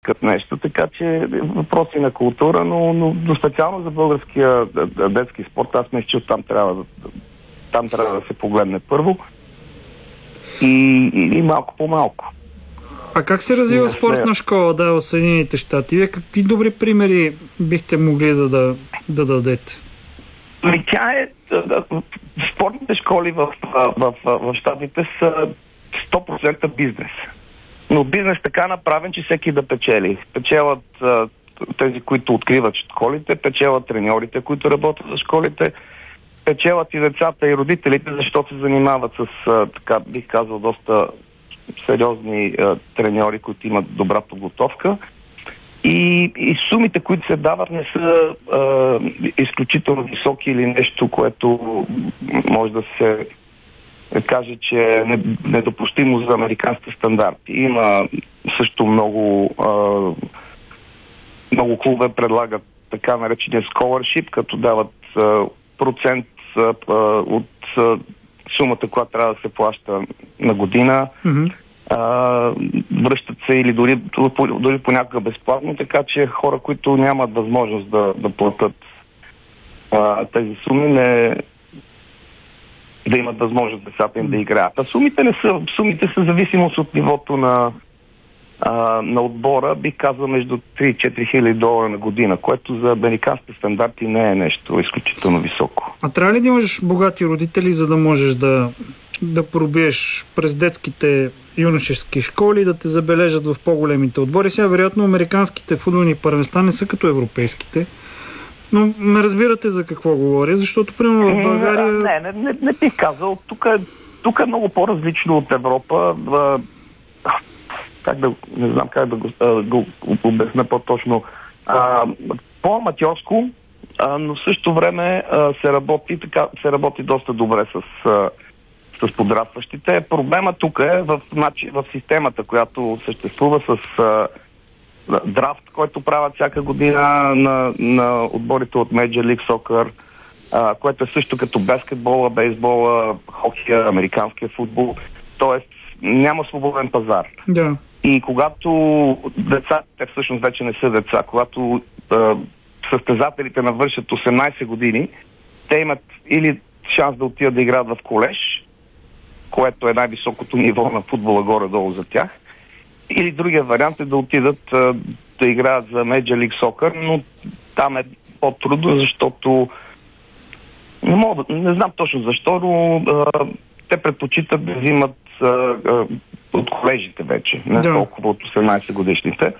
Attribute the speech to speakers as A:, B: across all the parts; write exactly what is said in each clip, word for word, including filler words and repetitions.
A: искат нещо, така че въпроси на култура, но, но, но специално за българския детски спорт, аз мисля, че там трябва да, там трябва да се погледне първо и, и, и малко по малко.
B: А как се развива спортна школа да, в Съединените щати? Вие какви добри примери бихте могли да, да, да дадете?
A: Ами тя е... Спортните школи в, в, в, в щатите са сто процента бизнес. Но бизнес така направен, че всеки да печели. Печелят тези, които откриват школите, печелят треньорите, които работят за школите, печелят и децата и родителите, защото се занимават с, така бих казал, доста сериозни треньори, които имат добра подготовка. И, и сумите, които се дават, не са а, изключително високи или нещо, което може да се каже, че е недопустимо за американските стандарти. Има също много а, много клубове предлагат така наречения scholarship, като дават а, процент а, от а, сумата, която трябва да се плаща на година. Mm-hmm. Uh, връщат се или дори, дори понякога безплатно, така че хора, които нямат възможност да, да платят uh, тези суми, не да имат възможност децата им да играят. А сумите не са, сумите са зависимост от нивото на, uh, на отбора, бих казал между три и четири хиляди долара на година, което за американските стандарти не е нещо изключително високо.
B: А трябва ли да имаш богати родители, за да можеш да да пробиеш през детските юношески школи, да те забележат в по-големите отбори? Сега, вероятно, американските футболни първенства не са като европейските, но ме разбирате за какво говоря, защото, примерно, в България...
A: Не, не, не, не бих казал. Тук е, тук е много по-различно от Европа. Как да... Не знам как да го, го обясня по-точно. А, по-аматьорско, а, но в същото време а, се работи така, се работи доста добре с... А, с подрастващите. Проблема тук е в, в системата, която съществува с а, драфт, който правят всяка година на, на отборите от Major League Soccer, а, което е също като баскетбола, бейсбола, хокея, американския футбол. Тоест няма свободен пазар.
B: Да.
A: И когато деца, те всъщност вече не са деца, когато а, състезателите навършат осемнайсет години, те имат или шанс да отидат да играят в колеж, което е най-високото ниво на футбола горе-долу за тях. Или другия вариант е да отидат а, да играят за Major League Soccer, но там е по-трудно, защото не, мога, не знам точно защо, но а, те предпочитат да взимат а, а, от колежите вече, не да. Толкова от осемнайсет годишните.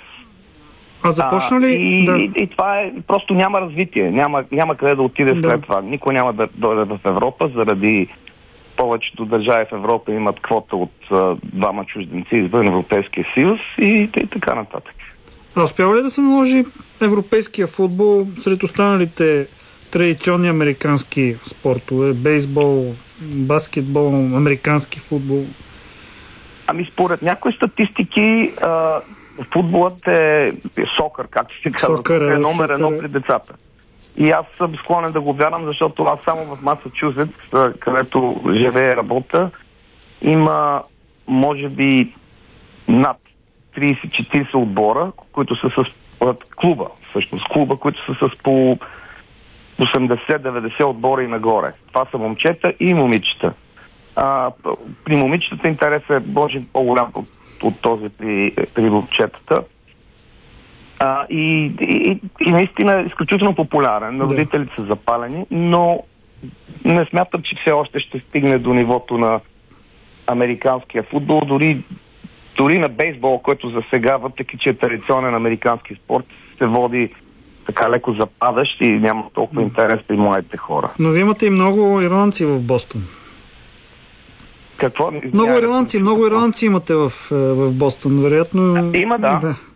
B: А започна ли?
A: А, и,
B: да.
A: и, и това е, просто няма развитие, няма, няма къде да отиде да. След това. Никой няма да дойде в Европа, заради повечето държави в Европа имат квота от а, двама чужденци извън Европейския съюз и, и така нататък.
B: А успява ли да се наложи европейския футбол сред останалите традиционни американски спортове? Бейсбол, баскетбол, американски футбол?
A: Ами според някои статистики а, футболът е сокър, както се казва, е номер едно при децата. И аз съм склонен да го вярвам, защото аз само в Масачузетс, където живея и работя, има може би над трийсет-четирийсет отбора, които са с клуба, всъщност клуба, които са с по осемдесет-деветдесет отбора и нагоре. Това са момчета и момичета. А, при момичетата интересът е може по-голям от, от този при, при момчетата. А, и, и, и наистина е изключително популярен. Да. Родителите са запалени, но не смятам, че все още ще стигне до нивото на американския футбол. Дори, дори на бейсбол, който за сега, въпреки че е традиционен американски спорт, се води така леко западащ и няма толкова интерес при младите хора.
B: Но вие имате и много ирландци в Бостон.
A: Какво?
B: Много ирландци, много ирландци имате в, в Бостон, вероятно.
A: Има, да.
B: да.